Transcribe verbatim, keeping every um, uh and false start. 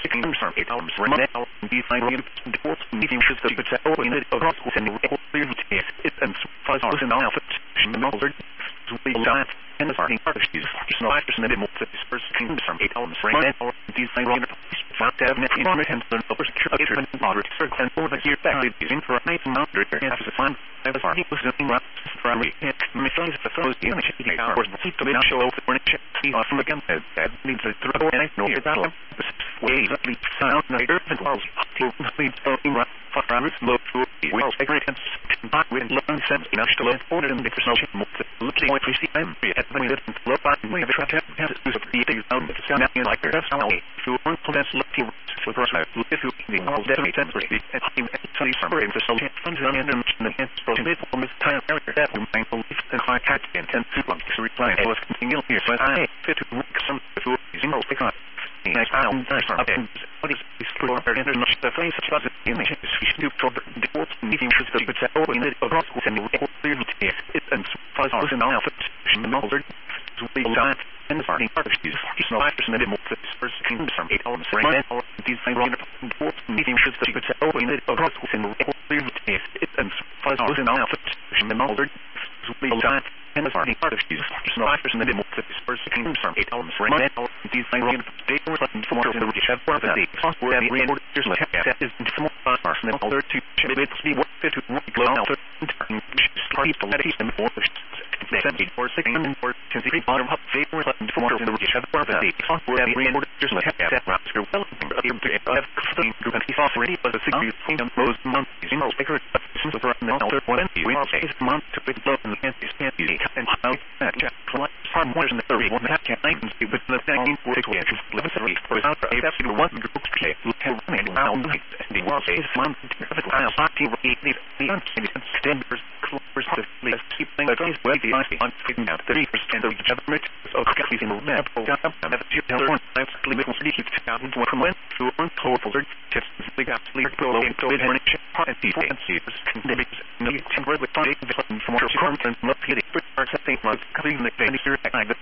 sixteen from eight hours right now and be fine in the course meeting should the potato in it across and the clear test it and five hours in alpha and another to be done and the starting part of these just not just a bit more first king from eight hours right now and be fine in fact have net in and the upper structure and moderate circle and over here back in for a night and under and to find I was already was looking right from me and my friends the first unit eight hours to be show over when check see off from again that needs to throw and I know your battle way that leads sound and urban walls to lead going right for hours low to well segregate back with long sense in to let order and make personal more looking what we see I'm at when we live in low back we have a trap has to use of the things down with the sound like that's how we to want to that's looking for personal if you the all definitely temporary and I'm actually sorry for so fun to end in the hands for this from this time area that we might believe and high catch and ten people to reply I was continuing here so I fit to work some before zero six on I found that what is this for international the face of the image we should do for the court meeting should be put out in the across and the clear test it and five hours in alpha and another to be done and the starting part of these just not just a bit more first king from eight hours right now these things on the court meeting should be put out in the across and the clear test it and five hours in alpha and another to be done and the starting part of these just not just a bit more first king from eight hours right now these things on the court from more than we have for the software and record just like that is some arsenal other to limit the work to work glow out and start to let it in for seventy or sixty and for three bottom up favor and for more than we have for the software and record just like that route to well have something group and software was a sixty thing on most months in most record since for now third one we will say month to be low and can't stand the and how that collect far more than the thirty one that can I can see with the nineteen forty two eleven seventy without a that's the one group play look how running around the world is month perfect I'll talk to you the the standards close to the keep things going well the ice on fitting out thirty percent of the government of countries in the map of and the two other types of limit city out from when to one total just the got clear go into it and and people and see pandemics no temporary with the from more conference not hitting but something like clean the